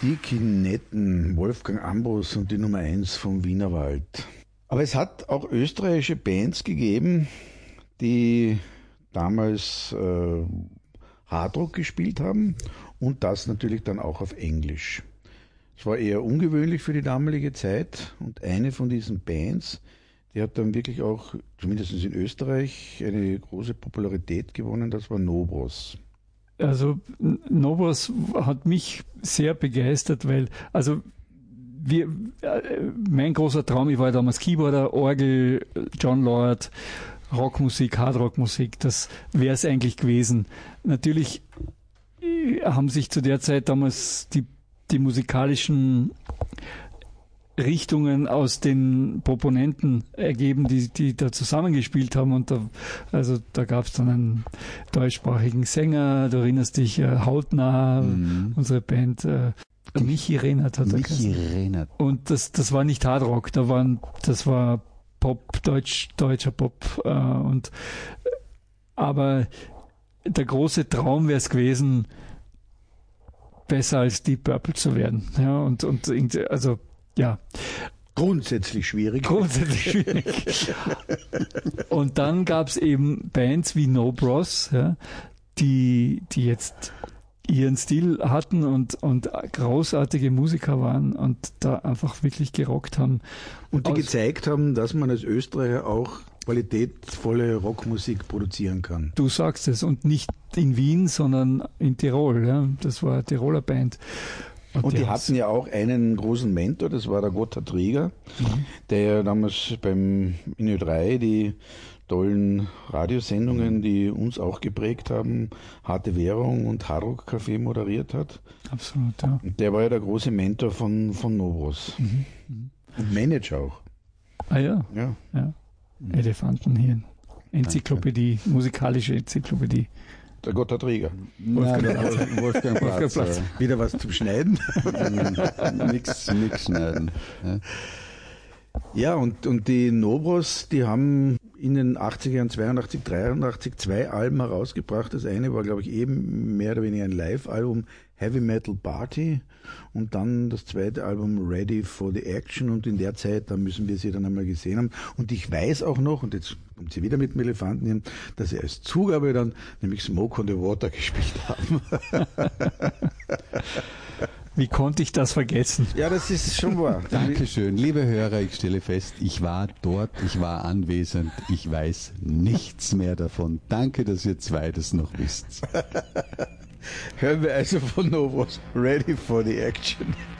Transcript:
Die Kinetten, Wolfgang Ambros und die Nummer 1 vom Wienerwald. Aber es hat auch österreichische Bands gegeben, die damals Hardrock gespielt haben und das natürlich dann auch auf Englisch. Es war eher ungewöhnlich für die damalige Zeit und eine von diesen Bands, die hat dann wirklich auch, zumindest in Österreich, eine große Popularität gewonnen, das war Nobros. Also Nobros hat mich sehr begeistert, weil, also mein großer Traum, ich war damals Keyboarder, Orgel, John Lord, Rockmusik, Hardrockmusik, das wäre es eigentlich gewesen. Natürlich haben sich zu der Zeit damals die musikalischen Richtungen aus den Proponenten ergeben, die da zusammengespielt haben, und da gab es dann einen deutschsprachigen Sänger, du erinnerst dich, Hautnah, unsere Band, Michi Reinhardt hat er gesagt. Und das war nicht Hardrock, das war Pop, deutscher Pop, aber der große Traum wäre es gewesen, besser als Deep Purple zu werden. Ja, und also ja. Grundsätzlich schwierig. Und dann gab es eben Bands wie Nobros, ja, die jetzt ihren Stil hatten und großartige Musiker waren und da einfach wirklich gerockt haben. Und die gezeigt haben, dass man als Österreicher auch qualitätvolle Rockmusik produzieren kann. Du sagst es, und nicht in Wien, sondern in Tirol. Ja. Das war eine Tiroler Band. Und die hatten ja auch einen großen Mentor, das war der Gotthard Rieger, der ja damals in Ö3 die tollen Radiosendungen, die uns auch geprägt haben, Harte Währung und Hardrock Café moderiert hat. Absolut, ja. Und der war ja der große Mentor von Nobros. Und Manager auch. Ah ja. Elefantenhirn. Enzyklopädie, musikalische Enzyklopädie. Der Gotthard Rieger. Wolfgang Platz. Wieder was zum Schneiden? Nix schneiden. Ja, und die Nobros, die haben in den 80er Jahren 82, 83 2 Alben herausgebracht. Das eine war, glaube ich, eben mehr oder weniger ein Live-Album, Heavy Metal Party, und dann das zweite Album Ready for the Action, und in der Zeit, da müssen wir sie dann einmal gesehen haben. Und ich weiß auch noch, und jetzt kommt sie wieder mit dem Elefanten hin, dass sie als Zugabe dann nämlich Smoke on the Water gespielt haben. Wie konnte ich das vergessen? Ja, das ist schon wahr. Dankeschön. Liebe Hörer, ich stelle fest, ich war dort, ich war anwesend, ich weiß nichts mehr davon. Danke, dass ihr zwei das noch wisst. Hören wir also von Nobros Ready for the Action.